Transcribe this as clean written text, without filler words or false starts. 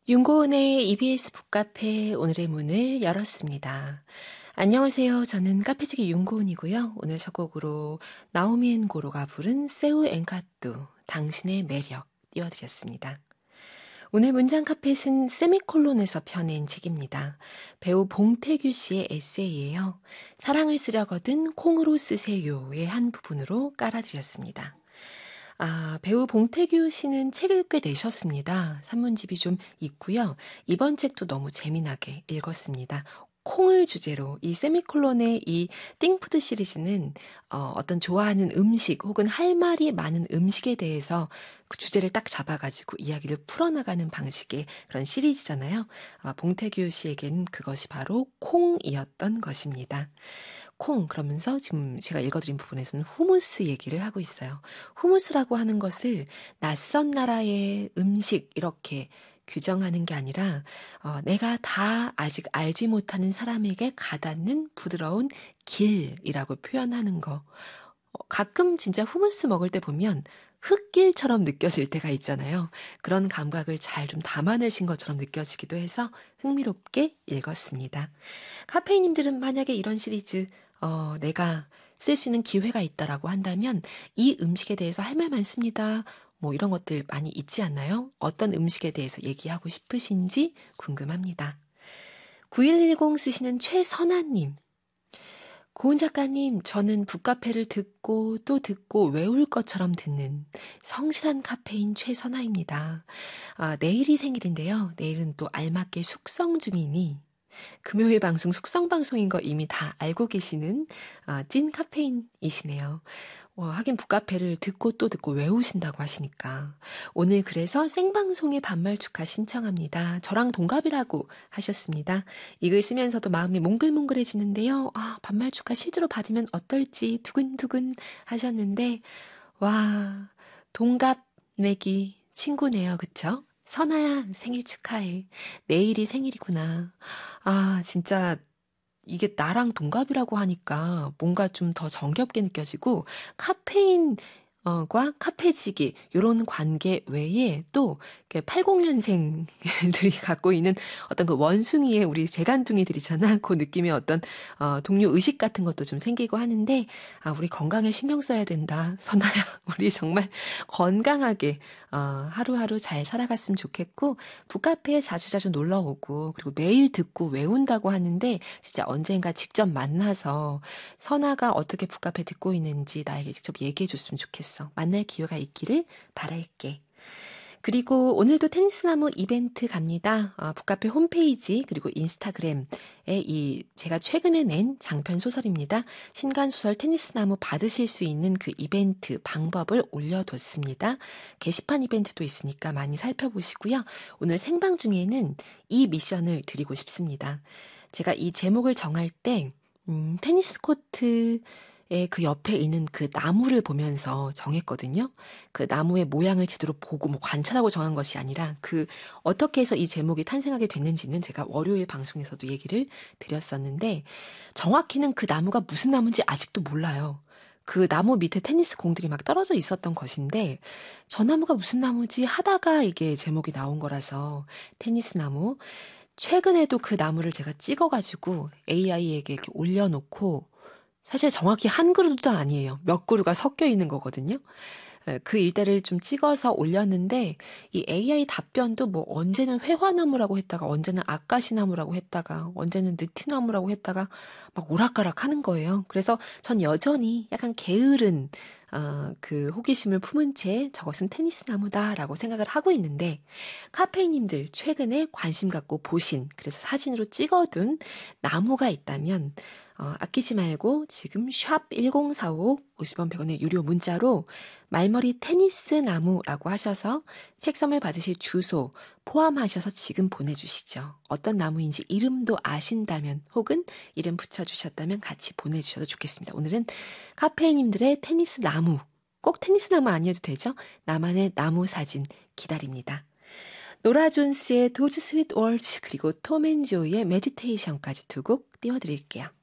윤고은의 EBS 북카페 오늘의 문을 열었습니다. 안녕하세요. 저는 카페지기 윤고은이고요. 오늘 첫 곡으로 나오미 앤 고로가 부른 세우 엔카뚜 당신의 매력 띄워드렸습니다. 오늘 문장 카펫은 세미콜론에서 펴낸 책입니다. 배우 봉태규 씨의 에세이예요. 사랑을 쓰려거든 콩으로 쓰세요의 한 부분으로 깔아드렸습니다. 배우 봉태규 씨는 책을 꽤 내셨습니다. 산문집이 좀 있고요. 이번 책도 너무 재미나게 읽었습니다. 콩을 주제로 이 세미콜론의 이 띵푸드 시리즈는 어떤 좋아하는 음식 혹은 할 말이 많은 음식에 대해서 그 주제를 딱 잡아가지고 이야기를 풀어나가는 방식의 그런 시리즈잖아요. 봉태규 씨에겐 그것이 바로 콩이었던 것입니다. 콩 그러면서 지금 제가 읽어드린 부분에서는 후무스 얘기를 하고 있어요. 후무스라고 하는 것을 낯선 나라의 음식 이렇게 규정하는 게 아니라 내가 다 아직 알지 못하는 사람에게 가닿는 부드러운 길이라고 표현하는 거. 가끔 진짜 후무스 먹을 때 보면 흙길처럼 느껴질 때가 있잖아요. 그런 감각을 잘 좀 담아내신 것처럼 느껴지기도 해서 흥미롭게 읽었습니다. 카페이님들은 만약에 이런 시리즈 내가 쓸 수 있는 기회가 있다라고 한다면 이 음식에 대해서 할 말 많습니다. 뭐 이런 것들 많이 있지 않나요? 어떤 음식에 대해서 얘기하고 싶으신지 궁금합니다. 9110 쓰시는 최선아님. 고은 작가님, 저는 북카페를 듣고 또 듣고 외울 것처럼 듣는 성실한 카페인 최선아입니다. 내일이 생일인데요. 내일은 또 알맞게 숙성 중이니 금요일 방송 숙성 방송인 거 이미 다 알고 계시는 찐 카페인이시네요. 하긴 북카페를 듣고 또 듣고 외우신다고 하시니까 오늘 그래서 생방송에 반말 축하 신청합니다. 저랑 동갑이라고 하셨습니다. 이 글 쓰면서도 마음이 몽글몽글해지는데요. 반말 축하 실제로 받으면 어떨지 두근두근 하셨는데 와 동갑 내기 친구네요. 그쵸? 선아야 생일 축하해. 내일이 생일이구나. 진짜 이게 나랑 동갑이라고 하니까 뭔가 좀 더 정겹게 느껴지고 카페인 과 카페지기 요런 관계 외에 또 80년생들이 갖고 있는 어떤 그 원숭이의 우리 재간둥이들이잖아. 그 느낌의 어떤 동료 의식 같은 것도 좀 생기고 하는데 우리 건강에 신경 써야 된다. 선아야 우리 정말 건강하게 하루하루 잘 살아갔으면 좋겠고 북카페에 자주자주 놀러오고 그리고 매일 듣고 외운다고 하는데 진짜 언젠가 직접 만나서 선아가 어떻게 북카페 듣고 있는지 나에게 직접 얘기해 줬으면 좋겠어. 만날 기회가 있기를 바랄게. 그리고 오늘도 테니스나무 이벤트 갑니다. 북카페 홈페이지 그리고 인스타그램에 제가 최근에 낸 장편 소설입니다. 신간소설 테니스나무 받으실 수 있는 그 이벤트 방법을 올려뒀습니다. 게시판 이벤트도 있으니까 많이 살펴보시고요. 오늘 생방 중에는 이 미션을 드리고 싶습니다. 제가 이 제목을 정할 때 테니스 코트 그 옆에 있는 그 나무를 보면서 정했거든요. 그 나무의 모양을 제대로 보고 뭐 관찰하고 정한 것이 아니라 어떻게 해서 이 제목이 탄생하게 됐는지는 제가 월요일 방송에서도 얘기를 드렸었는데 정확히는 그 나무가 무슨 나무인지 아직도 몰라요. 그 나무 밑에 테니스 공들이 막 떨어져 있었던 것인데 저 나무가 무슨 나무지 하다가 이게 제목이 나온 거라서 테니스 나무. 최근에도 그 나무를 제가 찍어가지고 AI에게 이렇게 올려놓고 사실 정확히 한 그루도 아니에요. 몇 그루가 섞여 있는 거거든요. 그 일대를 좀 찍어서 올렸는데 이 AI 답변도 뭐 언제는 회화나무라고 했다가 언제는 아까시나무라고 했다가 언제는 느티나무라고 했다가 막 오락가락 하는 거예요. 그래서 전 여전히 약간 게으른 그 호기심을 품은 채 저것은 테니스나무다라고 생각을 하고 있는데 카페이님들 최근에 관심 갖고 보신 그래서 사진으로 찍어둔 나무가 있다면 아끼지 말고 지금 샵 1045 50원 100원의 유료 문자로 말머리 테니스 나무라고 하셔서 책 선물 받으실 주소 포함하셔서 지금 보내주시죠. 어떤 나무인지 이름도 아신다면 혹은 이름 붙여주셨다면 같이 보내주셔도 좋겠습니다. 오늘은 카페이님들의 테니스 나무 꼭 테니스 나무 아니어도 되죠? 나만의 나무 사진 기다립니다. 노라 존스의 도즈 스윗 월즈 그리고 톰 앤 조이의 메디테이션까지 두 곡 띄워드릴게요.